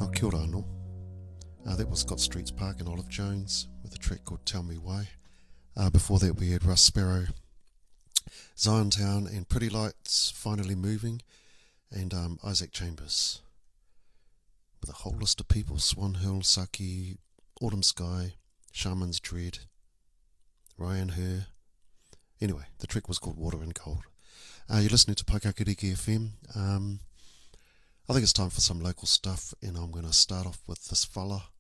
Kia ora anō. That was Scott Street's Park and Olive Jones with a track called Tell Me Why. Before that we had Russ Sparrow, Zion Town and Pretty Lights, Finally Moving, and Isaac Chambers with a whole list of people: Swan Hill, Saki, Autumn Sky, Shaman's Dread, Ryan Her. Anyway, the track was called Water and Gold. You're listening to Paikakiriki FM. I think it's time for some local stuff, and I'm going to start off with this fella.